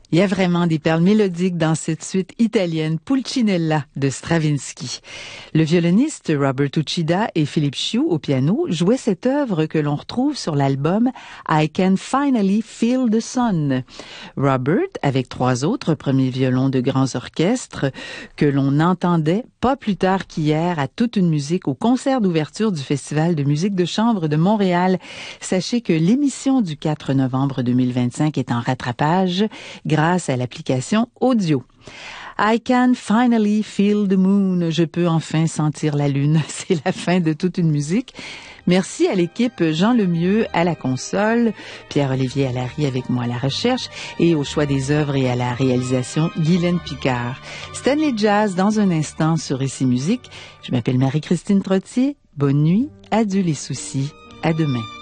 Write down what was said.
Il y a vraiment des perles mélodiques dans cette suite italienne Pulcinella de Stravinsky. Le violoniste Robert Uchida et Philippe Chiu au piano jouaient cette œuvre que l'on retrouve sur l'album I Can Finally Feel the Sun. Robert, avec 3 autres premiers violons de grands orchestres que l'on entendait pas plus tard qu'hier à Toute une musique au concert d'ouverture du Festival de musique de chambre de Montréal. Sachez que l'émission du 4 novembre 2025 est en rattrapage grâce à l'application audio. I can finally feel the moon. Je peux enfin sentir la lune. C'est la fin de Toute une musique. Merci à l'équipe Jean Lemieux à la console, Pierre-Olivier Allary avec moi à la recherche et au choix des œuvres et à la réalisation Guylaine Picard. Stanley Jazz dans un instant sur Ici Musique. Je m'appelle Marie-Christine Trottier. Bonne nuit, adieu les soucis, à demain.